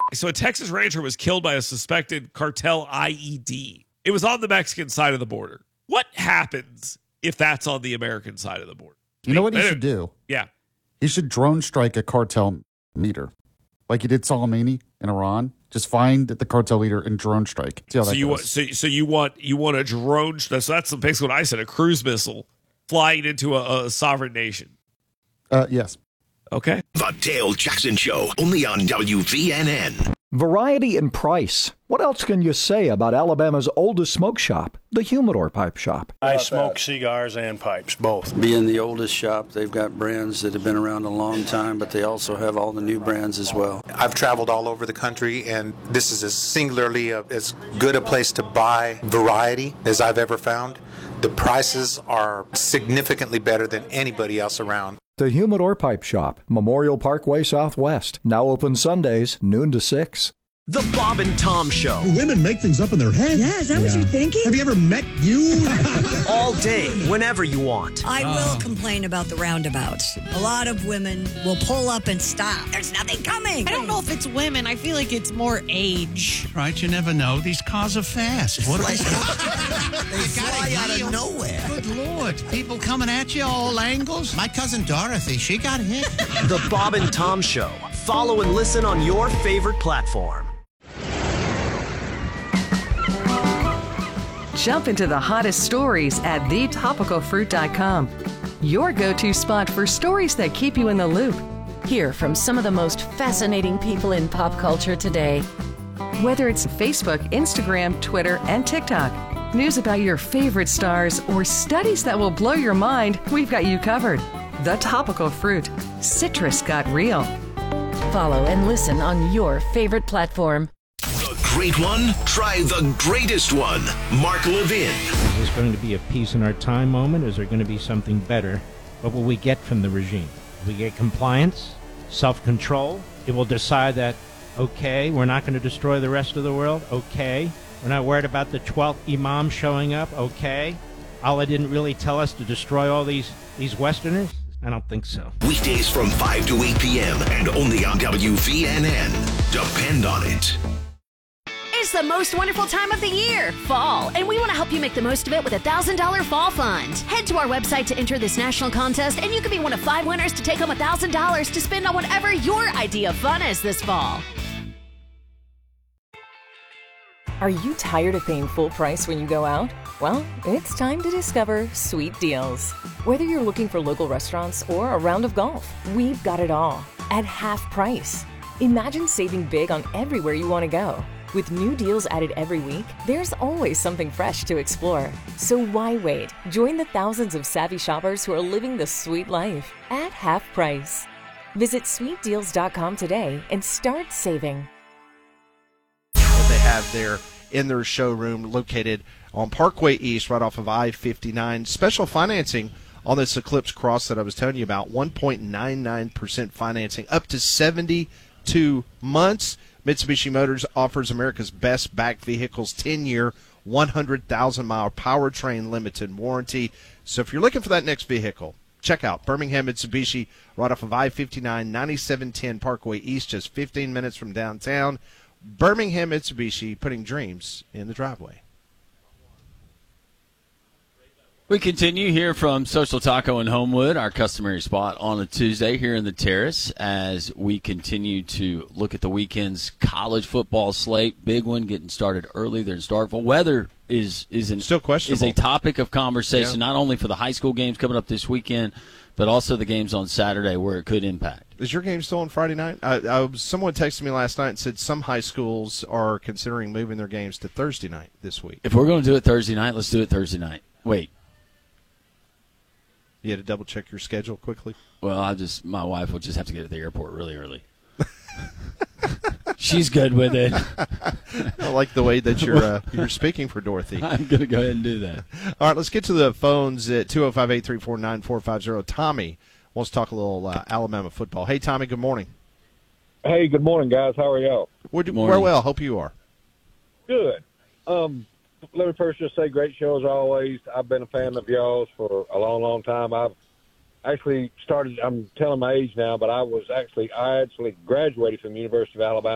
So a Texas rancher was killed by a suspected cartel IED. It was on the Mexican side of the border. What happens if that's on the American side of the border? You know what he should do? Yeah. He should drone strike a cartel leader, like he did Soleimani in Iran. Just find the cartel leader and drone strike. See how that goes. So you want a drone? So that's basically what I said. A cruise missile flying into a sovereign nation. Yes. Okay. The Dale Jackson Show, only on WVNN. Variety and price. What else can you say about Alabama's oldest smoke shop, the Humidor Pipe Shop? I smoke cigars and pipes, both. Being the oldest shop, they've got brands that have been around a long time, but they also have all the new brands as well. I've traveled all over the country, and this is as good a place to buy variety as I've ever found. The prices are significantly better than anybody else around. The Humidor Pipe Shop, Memorial Parkway Southwest. Now open Sundays, noon to 6. The Bob and Tom Show. Women make things up in their head. Yeah, is that what you're thinking? Have you ever met you? All day, whenever you want. I will complain about the roundabouts. A lot of women will pull up and stop. There's nothing coming. I don't know if it's women. I feel like it's more age. Right, you never know. These cars are fast. What they fly out of nowhere. Good Lord. People coming at you all angles. My cousin Dorothy, she got hit. The Bob and Tom Show. Follow and listen on your favorite platform. Jump into the hottest stories at thetopicalfruit.com. Your go-to spot for stories that keep you in the loop. Hear from some of the most fascinating people in pop culture today. Whether it's Facebook, Instagram, Twitter, and TikTok, news about your favorite stars, or studies that will blow your mind, we've got you covered. The Topical Fruit. Citrus got real. Follow and listen on your favorite platform. Great one? Try the greatest one. Mark Levin. Is this going to be a peace in our time moment? Is there going to be something better? What will we get from the regime? We get compliance, self-control. It will decide that, okay, we're not going to destroy the rest of the world. Okay. We're not worried about the 12th imam showing up. Okay. Allah didn't really tell us to destroy all these Westerners. I don't think so. Weekdays from 5 to 8 p.m. and only on WVNN. Depend on it. It's the most wonderful time of the year, fall, and we want to help you make the most of it with a $1,000 fall fund. Head to our website to enter this national contest, and you could be one of 5 winners to take home $1,000 to spend on whatever your idea of fun is this fall. Are you tired of paying full price when you go out? Well, it's time to discover Sweet Deals. Whether you're looking for local restaurants or a round of golf, we've got it all at half price. Imagine saving big on everywhere you want to go. With new deals added every week, there's always something fresh to explore. So why wait? Join the thousands of savvy shoppers who are living the sweet life at half price. Visit sweetdeals.com today and start saving. What they have there in their showroom located on Parkway East right off of I-59. Special financing on this Eclipse Cross that I was telling you about, 1.99% financing up to 72 months. Mitsubishi Motors offers America's best backed vehicles, 10-year, 100,000-mile powertrain limited warranty. So if you're looking for that next vehicle, check out Birmingham Mitsubishi right off of I-59, 9710 Parkway East, just 15 minutes from downtown. Birmingham Mitsubishi, putting dreams in the driveway. We continue here from Social Taco in Homewood, our customary spot on a Tuesday here in the Terrace, as we continue to look at the weekend's college football slate. Big one getting started early there in Starkville. Weather is still questionable. Is a topic of conversation, not only for the high school games coming up this weekend, but also the games on Saturday where it could impact. Is your game still on Friday night? Someone texted me last night and said some high schools are considering moving their games to Thursday night this week. If we're going to do it Thursday night, let's do it Thursday night. Wait. You had to double check your schedule quickly? Well, my wife will just have to get to the airport really early. She's good with it. I like the way that you're speaking for Dorothy. I'm going to go ahead and do that. All right, let's get to the phones at 205-834-9450. Tommy wants to talk a little Alabama football. Hey, Tommy, good morning. Hey, good morning, guys. How are y'all? We're well. Hope you are. Good. Let me first just say great shows always. I've been a fan of y'all's for a long, long time. I've actually started, I'm telling my age now, but I actually graduated from the University of Alabama